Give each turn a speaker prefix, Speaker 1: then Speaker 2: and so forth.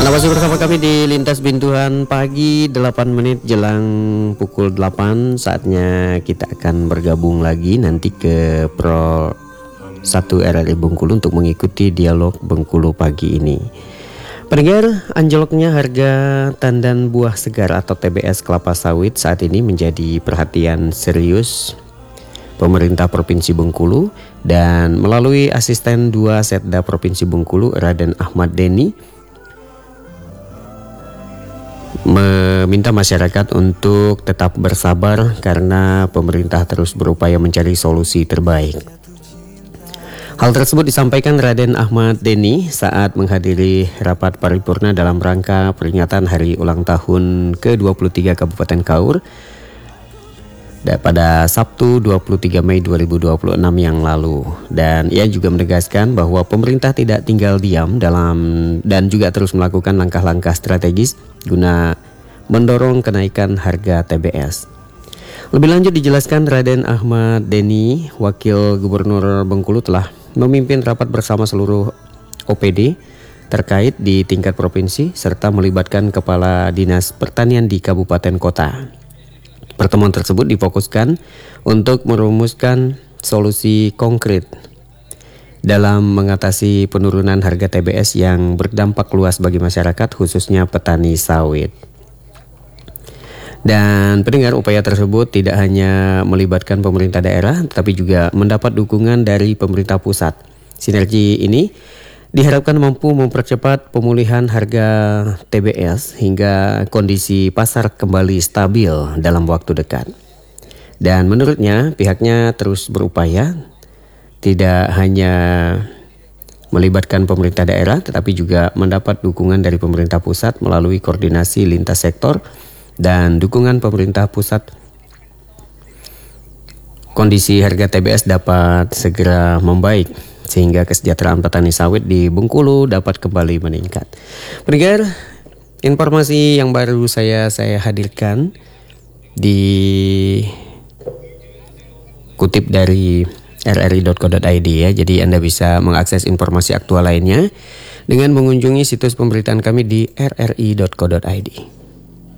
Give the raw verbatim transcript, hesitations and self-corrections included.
Speaker 1: Anda masih bersama kami di Lintas Bintuhan pagi, delapan menit jelang pukul delapan. Saatnya kita akan bergabung lagi nanti ke Pro satu R R I Bengkulu untuk mengikuti dialog Bengkulu pagi ini. Pendengar, anjloknya harga tandan buah segar atau T B S kelapa sawit saat ini menjadi perhatian serius pemerintah Provinsi Bengkulu, dan melalui asisten dua Setda Provinsi Bengkulu Raden Ahmad Deni meminta masyarakat untuk tetap bersabar karena pemerintah terus berupaya mencari solusi terbaik. Hal tersebut disampaikan Raden Ahmad Deni saat menghadiri rapat paripurna dalam rangka peringatan hari ulang tahun ke dua puluh tiga Kabupaten Kaur pada Sabtu dua puluh tiga Mei dua ribu dua puluh enam yang lalu. Dan ia juga menegaskan bahwa pemerintah tidak tinggal diam dalam dan juga terus melakukan langkah-langkah strategis guna mendorong kenaikan harga T B S. Lebih lanjut dijelaskan Raden Ahmad Deni, Wakil Gubernur Bengkulu telah memimpin rapat bersama seluruh O P D terkait di tingkat provinsi serta melibatkan Kepala Dinas Pertanian di kabupaten kota. Pertemuan tersebut difokuskan untuk merumuskan solusi konkret dalam mengatasi penurunan harga T B S yang berdampak luas bagi masyarakat, khususnya petani sawit. Dan pendengar, upaya tersebut tidak hanya melibatkan pemerintah daerah, tetapi juga mendapat dukungan dari pemerintah pusat. Sinergi ini diharapkan mampu mempercepat pemulihan harga T B S hingga kondisi pasar kembali stabil dalam waktu dekat. Dan menurutnya, pihaknya terus berupaya tidak hanya melibatkan pemerintah daerah, tetapi juga mendapat dukungan dari pemerintah pusat melalui koordinasi lintas sektor dan dukungan pemerintah pusat. Kondisi harga T B S dapat segera membaik sehingga kesejahteraan petani sawit di Bengkulu dapat kembali meningkat. Pendengar, informasi yang baru saya saya hadirkan di kutip dari r r i dot co dot i d ya. Jadi Anda bisa mengakses informasi aktual lainnya dengan mengunjungi situs pemberitaan kami di r r i dot co dot i d.